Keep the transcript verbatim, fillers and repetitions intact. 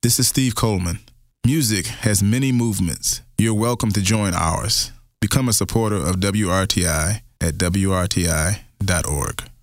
This is Steve Coleman. Music has many movements. You're welcome to join ours. Become a supporter of W R T I at W R T I dot org.